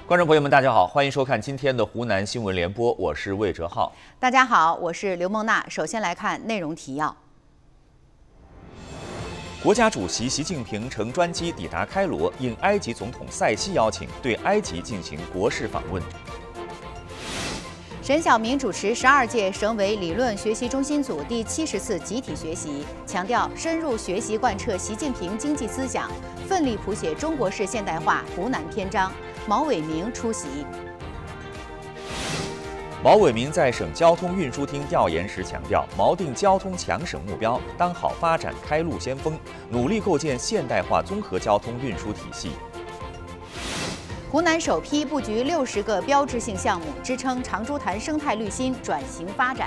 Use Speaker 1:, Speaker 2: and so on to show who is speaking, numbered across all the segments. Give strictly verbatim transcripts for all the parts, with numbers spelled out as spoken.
Speaker 1: 观众朋友们，大家好，欢迎收看今天的湖南新闻联播，我是魏哲浩。
Speaker 2: 大家好，我是刘梦娜。首先来看内容提要。
Speaker 1: 国家主席习近平乘专机抵达开罗，应埃及总统塞西邀请，对埃及进行国事访问。
Speaker 2: 沈晓明主持十二届省委理论学习中心组第七十次集体学习，强调深入学习贯彻习近平经济思想，奋力谱写中国式现代化湖南篇章。毛伟明出席。
Speaker 1: 毛伟明在省交通运输厅调研时强调，锚定交通强省目标，当好发展开路先锋，努力构建现代化综合交通运输体系。
Speaker 2: 湖南首批布局六十个标志性项目，支撑长株潭生态绿心转型发展。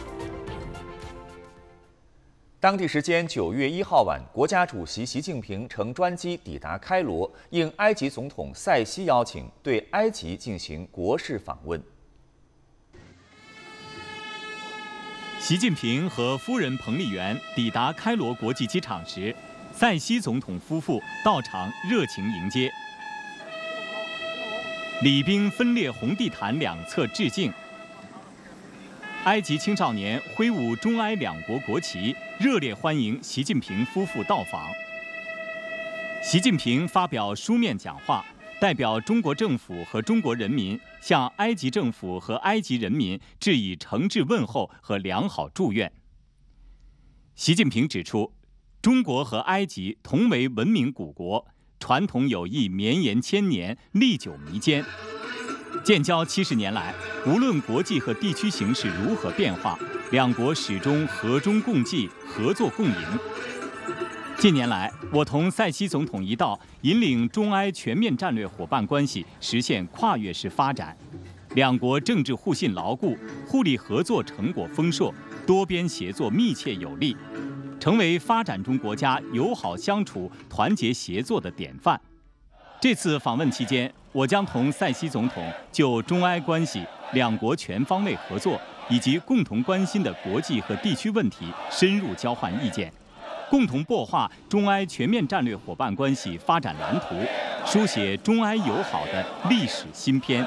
Speaker 1: 当地时间九月一号晚，国家主席习近平乘专机抵达开罗，应埃及总统塞西邀请，对埃及进行国事访问。
Speaker 3: 习近平和夫人彭丽媛抵达开罗国际机场时，塞西总统夫妇到场热情迎接。礼宾分列红地毯两侧致敬。埃及青少年挥舞中埃两国国旗，热烈欢迎习近平夫妇到访。习近平发表书面讲话，代表中国政府和中国人民向埃及政府和埃及人民致以诚挚问候和良好祝愿。习近平指出，中国和埃及同为文明古国，传统友谊绵延千年，历久弥坚。建交七十年来，无论国际和地区形势如何变化，两国始终和衷共济、合作共赢。近年来，我同塞西总统一道，引领中埃全面战略伙伴关系实现跨越式发展，两国政治互信牢固，互利合作成果丰硕，多边协作密切有力，成为发展中国家友好相处、团结协作的典范。这次访问期间，我将同塞西总统就中埃关系、两国全方位合作以及共同关心的国际和地区问题深入交换意见，共同擘画中埃全面战略伙伴关系发展蓝图，书写中埃友好的历史新篇。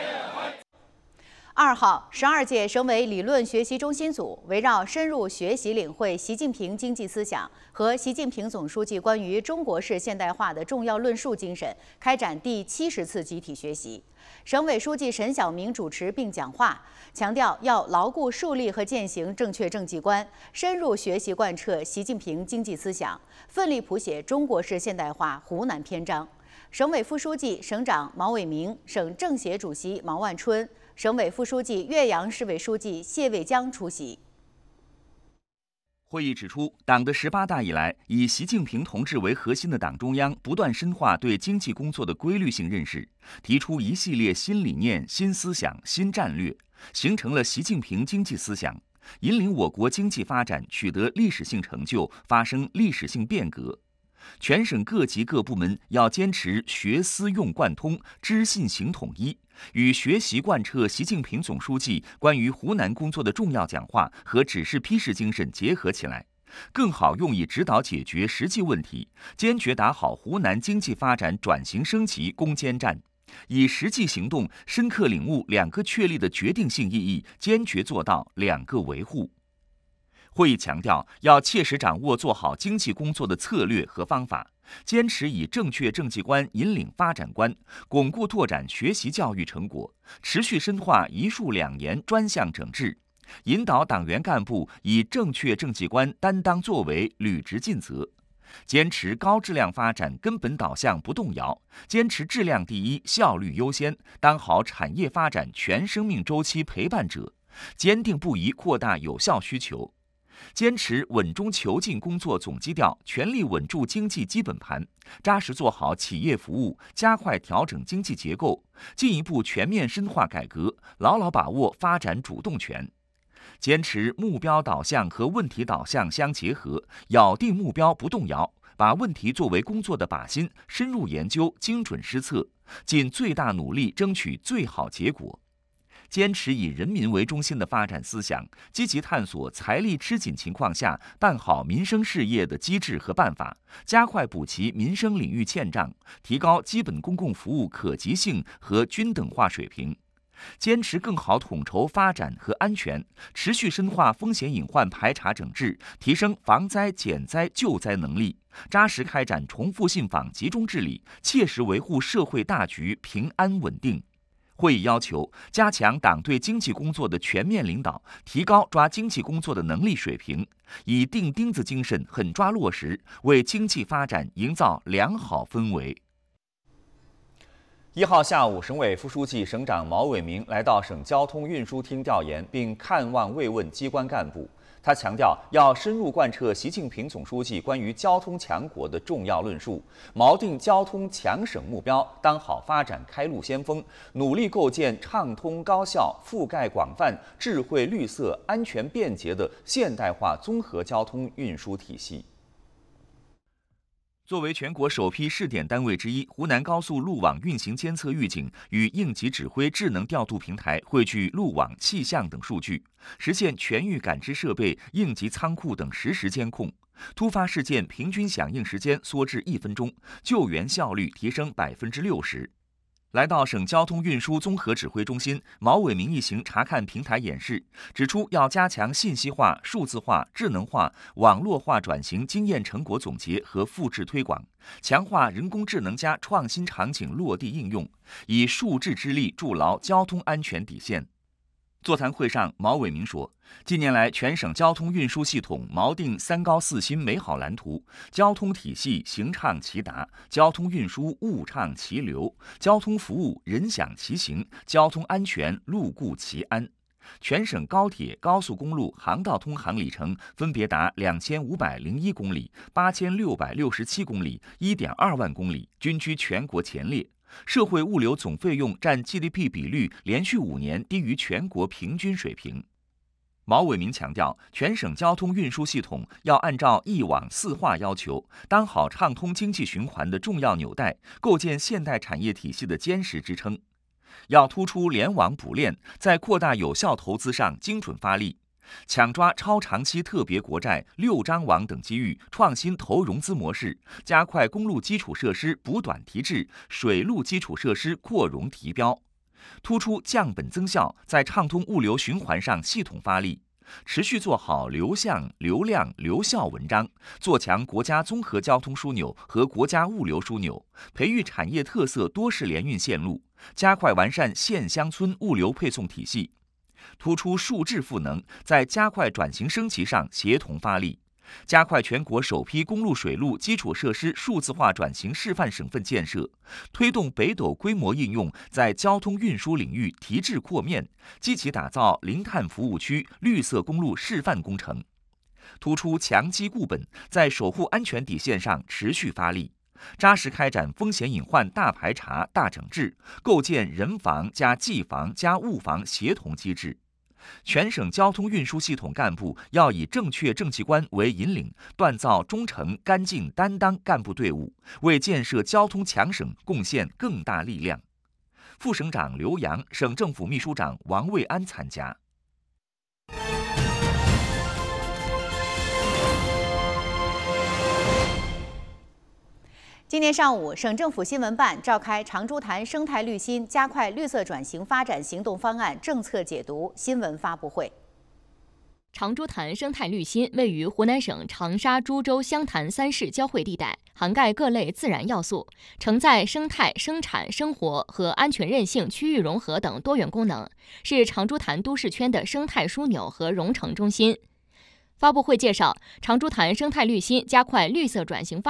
Speaker 2: 二号，十二届省委理论学习中心组围绕深入学习领会习近平经济思想和习近平总书记关于中国式现代化的重要论述精神，开展第七十次集体学习。省委书记沈晓明主持并讲话，强调要牢固树立和践行正确政绩观，深入学习贯彻习近平经济思想，奋力谱写中国式现代化湖南篇章。省委副书记、省长毛伟明，省政协主席毛万春，省委副书记、岳阳市委书记谢卫江出席。
Speaker 1: 会议指出，党的十八大以来，以习近平同志为核心的党中央不断深化对经济工作的规律性认识，提出一系列新理念、新思想、新战略，形成了习近平经济思想，引领我国经济发展取得历史性成就，发生历史性变革。全省各级各部门要坚持学思用贯通、知信行统一，与学习贯彻习近平总书记关于湖南工作的重要讲话和指示批示精神结合起来，更好用以指导解决实际问题，坚决打好湖南经济发展转型升级攻坚战，以实际行动深刻领悟两个确立的决定性意义，坚决做到两个维护。会议强调，要切实掌握做好经济工作的策略和方法，坚持以正确政绩观引领发展观，巩固拓展学习教育成果，持续深化一树两严专项整治，引导党员干部以正确政绩观担当作为，履职尽责。坚持高质量发展根本导向不动摇，坚持质量第一、效率优先，当好产业发展全生命周期陪伴者，坚定不移扩大有效需求。坚持稳中求进工作总基调，全力稳住经济基本盘，扎实做好企业服务，加快调整经济结构，进一步全面深化改革，牢牢把握发展主动权。坚持目标导向和问题导向相结合，咬定目标不动摇，把问题作为工作的靶心，深入研究，精准施策，尽最大努力争取最好结果。 坚持以人民为中心的发展思想，积极探索财力吃紧情况下办好民生事业的机制和办法，加快补齐民生领域欠账，提高基本公共服务可及性和均等化水平。坚持更好统筹发展和安全，持续深化风险隐患排查整治，提升防灾减灾救灾能力，扎实开展重复信访集中治理，切实维护社会大局平安稳定。会议要求加强党对经济工作的全面领导，提高抓经济工作的能力水平，以钉钉子精神狠抓落实，为经济发展营造良好氛围。
Speaker 4: 一号下午，省委副书记、省长毛伟明来到省交通运输厅调研，并看望慰问机关干部。他强调，要深入贯彻习近平总书记关于交通强国的重要论述，锚定交通强省目标，当好发展开路先锋，努力构建畅通高效、覆盖广泛、智慧绿色、安全便捷的现代化综合交通运输体系。
Speaker 1: 作为全国首批试点单位之一，湖南高速路网运行监测预警与应急指挥智能调度平台汇聚路网、气象等数据，实现全域感知设备、应急仓库等实时监控，突发事件平均响应时间缩至一分钟，救援效率提升百分之六十。来到省交通运输综合指挥中心，毛伟明一行查看平台演示，指出要加强信息化、数字化、智能化、网络化转型经验成果总结和复制推广，强化人工智能加创新场景落地应用，以数智之力筑牢交通安全底线。座谈会上，毛伟明说，近年来全省交通运输系统锚定三高四新美好蓝图，交通体系行畅其达，交通运输物畅其流，交通服务人享其行，交通安全路顾其安。全省高铁、高速公路航道通航里程分别达两千五百零一公里、八千六百六十七公里、一点二万公里，均居全国前列。社会物流总费用占 G D P 比率连续五年低于全国平均水平。毛伟明强调，全省交通运输系统要按照一网四化要求，当好畅通经济循环的重要纽带，构建现代产业体系的坚实支撑。要突出联网补链，在扩大有效投资上精准发力，抢抓超长期特别国债、六张网等机遇，创新投融资模式，加快公路基础设施补短提质、水路基础设施扩容提标，突出降本增效，在畅通物流循环上系统发力，持续做好流向、流量、流效文章，做强国家综合交通枢纽和国家物流枢纽，培育产业特色多式联运线路，加快完善县乡村物流配送体系。突出数智赋能，在加快转型升级上协同发力，加快全国首批公路水路基础设施数字化转型示范省份建设，推动北斗规模应用在交通运输领域提质扩面，积极打造零碳服务区、绿色公路示范工程。突出强基固本，在守护安全底线上持续发力，扎实开展风险隐患大排查、大整治，构建人防加技防加物防协同机制。全省交通运输系统干部要以正确政绩观为引领，锻造忠诚、干净、担当干部队伍，为建设交通强省贡献更大力量。副省长刘洋、省政府秘书长王卫安参加。
Speaker 2: 今天上午，省政府新闻办召开长株潭生态绿心加快绿色转型发展行动方案政策解读新闻发布会。
Speaker 5: 长株潭生态绿心位于湖南省长沙、株洲、湘潭三市交汇地带，涵盖各类自然要素，承载生态、生产、生活和安全韧性、区域融合等多元功能，是长株潭都市圈的生态枢纽和融成中心。发布会介绍，长株潭生态绿心加快绿色转型发